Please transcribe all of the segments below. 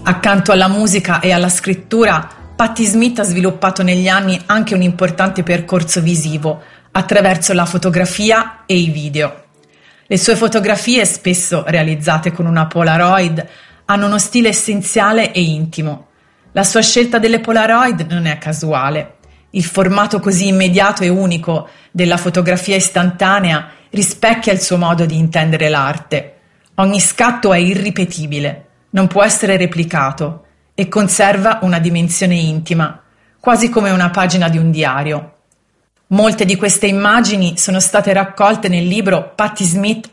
Accanto alla musica e alla scrittura, Patti Smith ha sviluppato negli anni anche un importante percorso visivo attraverso la fotografia e i video. Le sue fotografie, spesso realizzate con una Polaroid, hanno uno stile essenziale e intimo. La sua scelta delle Polaroid non è casuale. Il formato così immediato e unico della fotografia istantanea rispecchia il suo modo di intendere l'arte. Ogni scatto è irripetibile, non può essere replicato e conserva una dimensione intima, quasi come una pagina di un diario. Molte di queste immagini sono state raccolte nel libro Patti Smith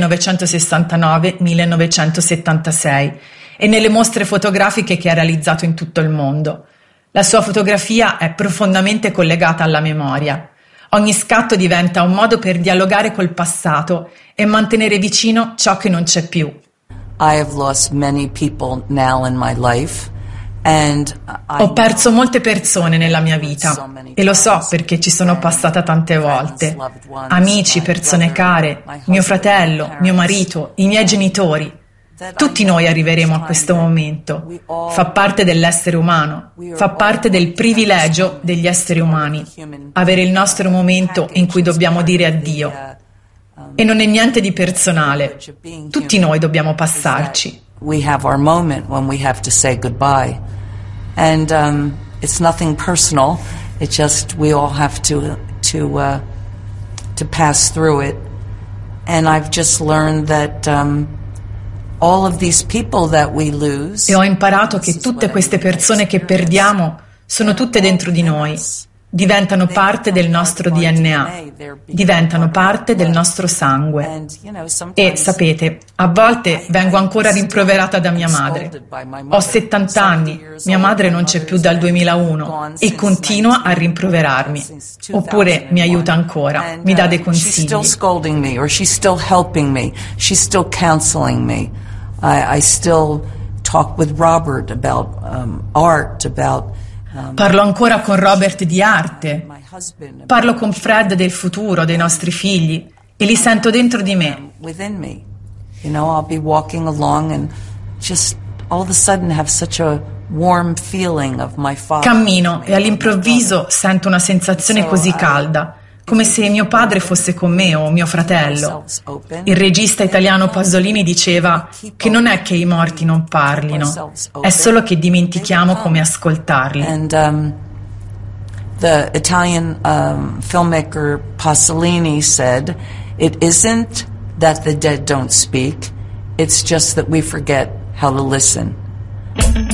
1969-1976 e nelle mostre fotografiche che ha realizzato in tutto il mondo. La sua fotografia è profondamente collegata alla memoria. Ogni scatto diventa un modo per dialogare col passato e mantenere vicino ciò che non c'è più. I have lost many people now in my life. Ho perso molte persone nella mia vita e lo so perché ci sono passata tante volte. Amici, persone care, mio fratello, mio marito, i miei genitori. Tutti noi arriveremo a questo momento. Fa parte dell'essere umano, fa parte del privilegio degli esseri umani, avere il nostro momento in cui dobbiamo dire addio. E non è niente di personale. Tutti noi dobbiamo passarci. We have our moment when we have to say goodbye. And it's nothing personal. It's just we all have to pass through it. And I've just learned that all of these people that we lose. E ho imparato che tutte queste persone che perdiamo sono tutte dentro di noi. Diventano parte del nostro DNA, diventano parte del nostro sangue. E sapete, a volte vengo ancora rimproverata da mia madre. Ho 70 anni, mia madre non c'è più dal 2001 e continua a rimproverarmi. Oppure mi aiuta ancora, mi dà dei consigli. She's still scolding me, or she's still helping me, she's still counseling me. I still talk with Robert about art, about Parlo ancora con Robert di arte, parlo con Fred del futuro, dei nostri figli, e li sento dentro di me. You know, I'll be walking along and just all of a sudden have such a warm feeling of my father. Cammino e all'improvviso sento una sensazione così calda, come se mio padre fosse con me o mio fratello. Il regista italiano Pasolini diceva che non è che i morti non parlino, è solo che dimentichiamo come ascoltarli. And the Italian filmmaker Pasolini said, "It isn't that the dead don't speak, it's just that we forget how to listen."